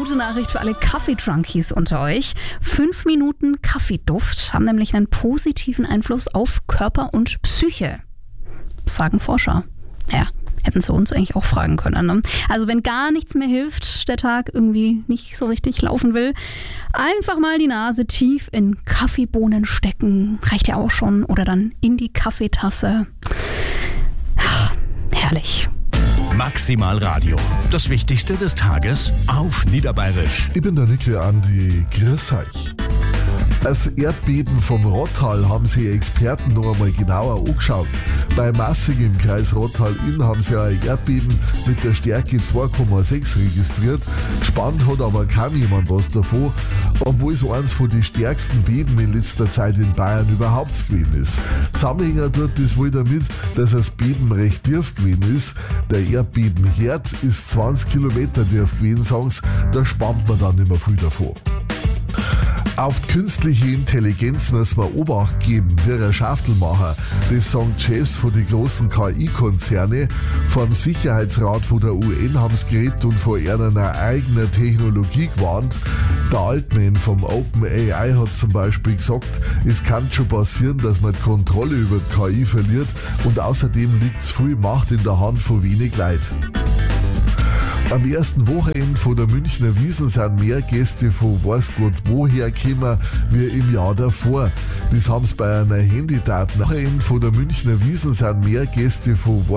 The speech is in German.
gute Nachricht für alle Kaffee-Junkies unter euch. 5 Minuten Kaffeeduft haben nämlich einen positiven Einfluss auf Körper und Psyche. Das sagen Forscher. Ja, hätten sie uns eigentlich auch fragen können. Ne? Also wenn gar nichts mehr hilft, der Tag irgendwie nicht so richtig laufen will, einfach mal die Nase tief in Kaffeebohnen stecken. Reicht ja auch schon. Oder dann in die Kaffeetasse. Ach, herrlich. Maximal Radio. Das Wichtigste des Tages auf Niederbayerisch. Ich bin der Nikle Andi, grüß euch. Das Erdbeben vom Rottal haben sich Experten noch einmal genauer angeschaut. Bei Massig im Kreis Rottal-Inn haben sie ein Erdbeben mit der Stärke 2,6 registriert. Gespannt hat aber kaum jemand was davon, obwohl es eines von den stärksten Beben in letzter Zeit in Bayern überhaupt gewesen ist. Zusammenhängen tut das wohl damit, dass das Beben recht tief gewesen ist. Der Erdbebenherd ist 20 Kilometer tief gewesen, sagen sie, da spannt man dann nicht mehr viel davon. Auf die künstliche Intelligenz müssen wir Obacht geben, wie ein Schaftelmacher. Das sagen die Chefs von den großen KI-Konzerne. Vom Sicherheitsrat von der UN haben sie geredet und vor einer eigenen Technologie gewarnt. Der Altman vom OpenAI hat zum Beispiel gesagt, es kann schon passieren, dass man die Kontrolle über die KI verliert und außerdem liegt zu viel Macht in der Hand von wenig Leuten. Am ersten Wochenende von der Münchner Wiesn sind mehr Gäste von weiß Gott woher gekommen wie im Jahr davor. Das haben sie bei einer Handydaten. Am Wochenende von der Münchner Wiesn sind mehr Gäste von